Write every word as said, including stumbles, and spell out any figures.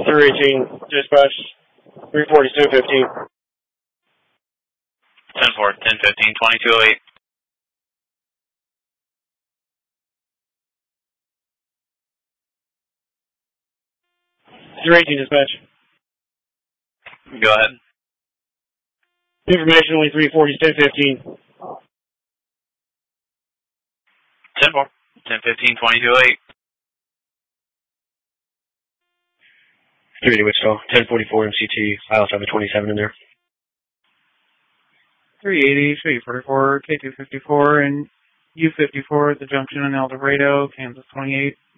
three eighteen, dispatch, three forty-two fifteen. ten four, ten fifteen, twenty-two oh eight. three eighteen, dispatch. Go ahead. Information only three forty-two fifteen. ten four, ten fifteen, twenty-two oh eight. three eighty Wichita, ten forty-four M C T. I also have a twenty-seven in there. three eighty, show you forty-four, K two fifty-four, and U fifty-four at the junction in El Dorado, Kansas twenty-eight.